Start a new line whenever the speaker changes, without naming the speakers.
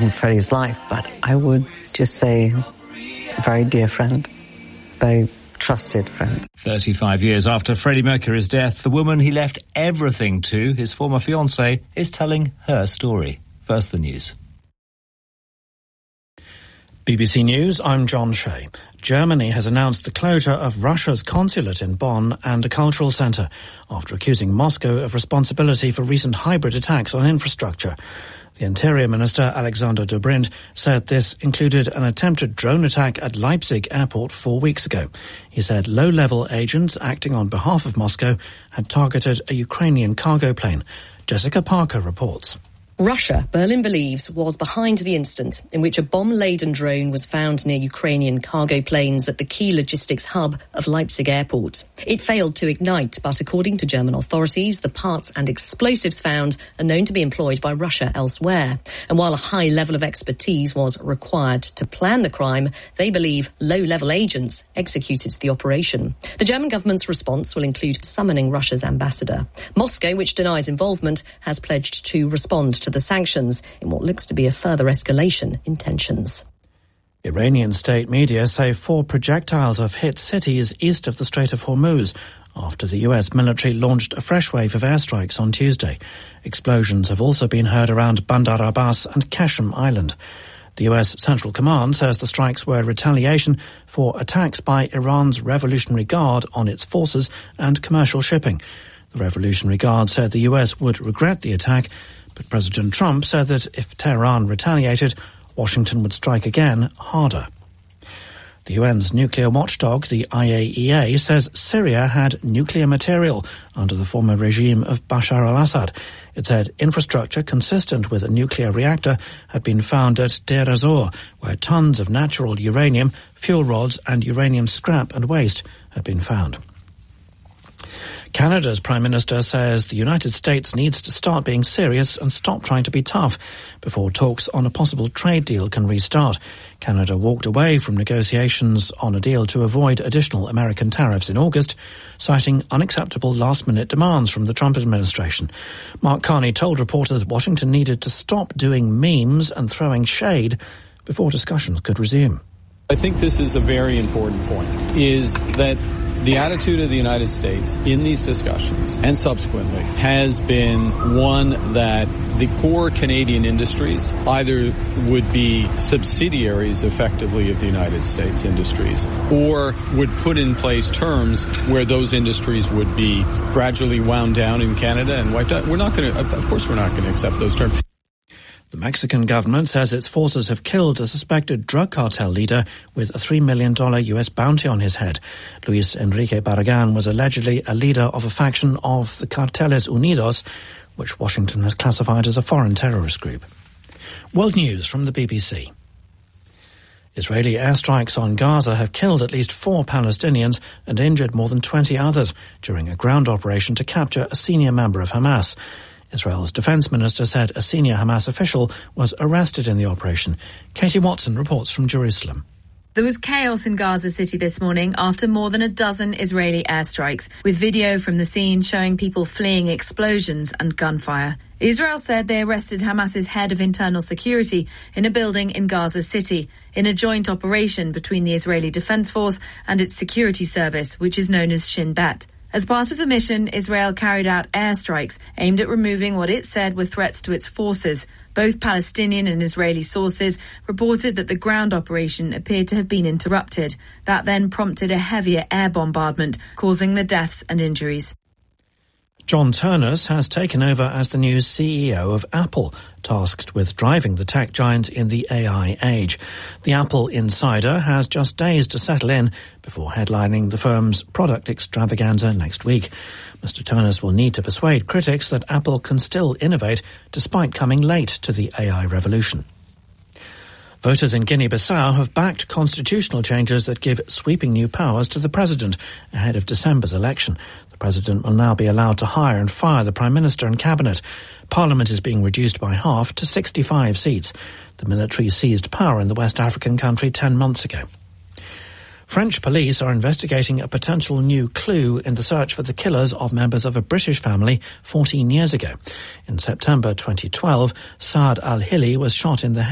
in Freddie's life, but I would just say very dear friend, very trusted friend.
35 years after Freddie Mercury's death, the woman he left everything to, his former fiancé, is telling her story. First, the news.
BBC News, I'm John Shea. Germany has announced the closure of Russia's consulate in Bonn and a cultural centre after accusing Moscow of responsibility for recent hybrid attacks on infrastructure. The Interior Minister, Alexander Dobrindt, said this included an attempted drone attack at Leipzig airport 4 weeks ago. He said low-level agents acting on behalf of Moscow had targeted a Ukrainian cargo plane. Jessica Parker reports.
Russia, Berlin believes, was behind the incident in which a bomb-laden drone was found near Ukrainian cargo planes at the key logistics hub of Leipzig airport. It failed to ignite, but according to German authorities, the parts and explosives found are known to be employed by Russia elsewhere. And while a high level of expertise was required to plan the crime, they believe low-level agents executed the operation. The German government's response will include summoning Russia's ambassador. Moscow, which denies involvement, has pledged to respond to the sanctions in what looks to be a further escalation in tensions.
Iranian state media say 4 projectiles have hit cities east of the Strait of Hormuz after the US military launched a fresh wave of airstrikes on Tuesday. Explosions have also been heard around Bandar Abbas and Qashm Island. The US Central Command says the strikes were retaliation for attacks by Iran's Revolutionary Guard on its forces and commercial shipping. The Revolutionary Guard said the US would regret the attack, but President Trump said that if Tehran retaliated, Washington would strike again harder. The UN's nuclear watchdog, the IAEA, says Syria had nuclear material under the former regime of Bashar al-Assad. It said infrastructure consistent with a nuclear reactor had been found at Deir ez-Zor, where tons of natural uranium, fuel rods and uranium scrap and waste had been found. Canada's Prime Minister says the United States needs to start being serious and stop trying to be tough before talks on a possible trade deal can restart. Canada walked away from negotiations on a deal to avoid additional American tariffs in August, citing unacceptable last-minute demands from the Trump administration. Mark Carney told reporters Washington needed to stop doing memes and throwing shade before discussions could resume.
I think this is a very important point, is that the attitude of the United States in these discussions and subsequently has been one that the core Canadian industries either would be subsidiaries effectively of the United States industries or would put in place terms where those industries would be gradually wound down in Canada and wiped out. Of course we're not going to accept those terms.
The Mexican government says its forces have killed a suspected drug cartel leader with a $3 million US bounty on his head. Luis Enrique Barragan was allegedly a leader of a faction of the Carteles Unidos, which Washington has classified as a foreign terrorist group. World News from the BBC. Israeli airstrikes on Gaza have killed at least 4 Palestinians and injured more than 20 others during a ground operation to capture a senior member of Hamas. Israel's defense minister said a senior Hamas official was arrested in the operation. Katie Watson reports from Jerusalem.
There was chaos in Gaza City this morning after more than a dozen Israeli airstrikes, with video from the scene showing people fleeing explosions and gunfire. Israel said they arrested Hamas's head of internal security in a building in Gaza City in a joint operation between the Israeli Defense Force and its security service, which is known as Shin Bet. As part of the mission, Israel carried out airstrikes aimed at removing what it said were threats to its forces. Both Palestinian and Israeli sources reported that the ground operation appeared to have been interrupted. That then prompted a heavier air bombardment, causing the deaths and injuries.
John Ternus has taken over as the new CEO of Apple, tasked with driving the tech giant in the AI age. The Apple insider has just days to settle in before headlining the firm's product extravaganza next week. Mr. Ternus will need to persuade critics that Apple can still innovate despite coming late to the AI revolution. Voters in Guinea-Bissau have backed constitutional changes that give sweeping new powers to the president ahead of December's election. The president will now be allowed to hire and fire the prime minister and cabinet. Parliament is being reduced by half to 65 seats. The military seized power in the West African country 10 months ago. French police are investigating a potential new clue in the search for the killers of members of a British family 14 years ago. In September 2012, Saad al-Hili was shot in the head